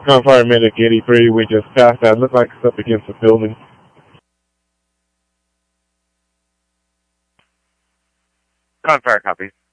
Confire Medic 83, we just passed that. Looks like it's up against the building. Confire, copy.